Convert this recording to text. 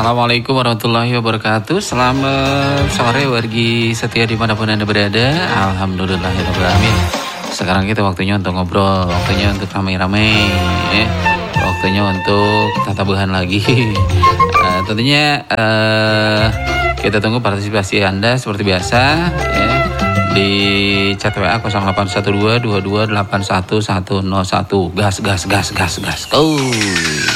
Assalamualaikum warahmatullahi wabarakatuh. Selamat sore wargi setia dimanapun Anda berada. Alhamdulillahirrahmanirrahim. Sekarang kita waktunya untuk ngobrol, waktunya untuk ramai-ramai, ya. Waktunya untuk tatabuhan lagi. Tentunya kita tunggu partisipasi Anda seperti biasa, ya, di chat WA 0812 2281 101. Gas.